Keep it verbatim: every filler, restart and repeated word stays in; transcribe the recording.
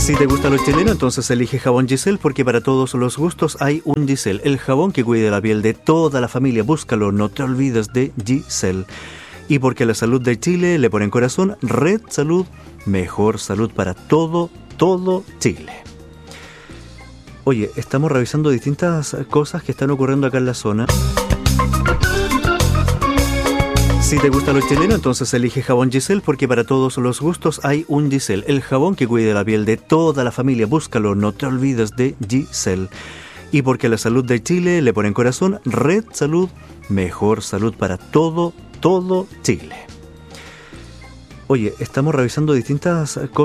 Si te gusta lo chileno, entonces elige jabón Giselle, porque para todos los gustos hay un Giselle, el jabón que cuida la piel de toda la familia. Búscalo, no te olvides de Giselle. Y porque la salud de Chile le pone en corazón, Red Salud, mejor salud para todo, todo Chile. Oye, estamos revisando distintas cosas que están ocurriendo acá en la zona. Si te gusta lo chileno, entonces elige jabón Giselle, porque para todos los gustos hay un Giselle, el jabón que cuida la piel de toda la familia. Búscalo, no te olvides de Giselle. Y porque la salud de Chile le pone en corazón, Red Salud, mejor salud para todo, todo Chile. Oye, estamos revisando distintas cosas.